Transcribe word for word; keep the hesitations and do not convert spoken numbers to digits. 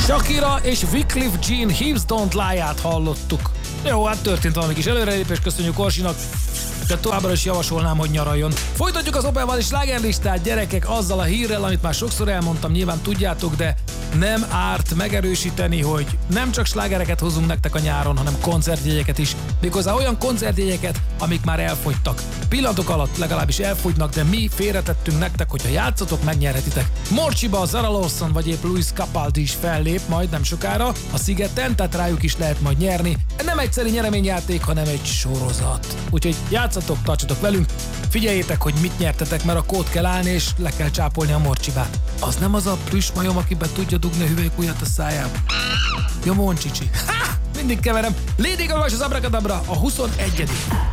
Shakira és Wyclef Jean Hips Don't Lie-át hallottuk. Jó, hát történt valami kis előrelépés, köszönjük Orsinak, de továbbra is javasolnám, hogy nyaraljon. Folytatjuk az Opelval és slágerlistát, gyerekek, azzal a hírrel, amit már sokszor elmondtam, nyilván tudjátok, de nem árt megerősíteni, hogy nem csak slágereket hozunk nektek a nyáron, hanem koncertjegyeket is. Méghozzá olyan koncertjegyeket, amik már elfogytak. Pillanatok alatt legalábbis elfogynak, de mi félretettünk nektek, hogyha játszotok, megnyerhetitek. Morcsiba a Zara Larsson vagy épp Luis Capaldi is fellép majd nem sokára a Szigeten, tehát rájuk is lehet majd nyerni. Nem egyszerű nyereményjáték, hanem egy sorozat. Úgyhogy játszatok, tartsatok velünk, figyeljétek, hogy mit nyertetek, mert a kód kell állni és le kell csápolni a Morcsibát. Az nem az a plüssmajom, akiben tudja dugni a hüvelykujjat a szájába. Ja, Moncsicsi. Ha! Mindig keverem. Lady Gaga és az Abracadabra a huszonegyedik